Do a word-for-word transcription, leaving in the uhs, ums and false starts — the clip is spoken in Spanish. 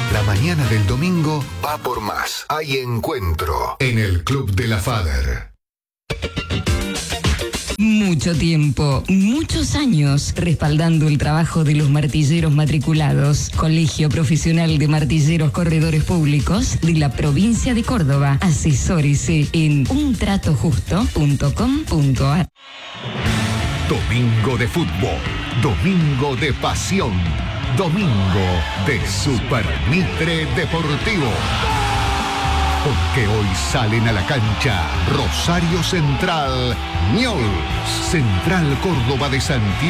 La mañana del domingo va por más. Hay encuentro en el Club de la Fader. Mucho tiempo, muchos años respaldando el trabajo de los martilleros matriculados. Colegio Profesional de Martilleros Corredores Públicos de la provincia de Córdoba. Asesórese en un trato justo punto com punto a r. Domingo de fútbol, domingo de pasión, domingo de Super Mitre Deportivo. Porque hoy salen a la cancha Rosario Central, Newell's, Central Córdoba de Santiago.